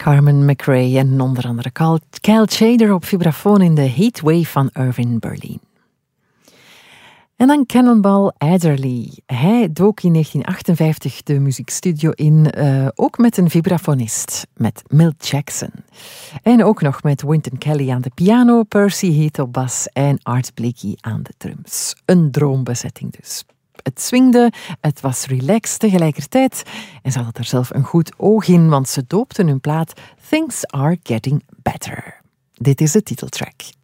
Carmen McRae en onder andere Kyle Chader op vibrafoon in de Heatwave van Irving Berlin. En dan Cannonball Adderley. Hij dook in 1958 de muziekstudio in, ook met een vibrafonist, met Milt Jackson. En ook nog met Wynton Kelly aan de piano, Percy Heath op bas en Art Blakey aan de drums. Een droombezetting dus. Het swingde, het was relaxed tegelijkertijd en ze hadden er zelf een goed oog in, want ze doopten hun plaat Things Are Getting Better. Dit is de titeltrack.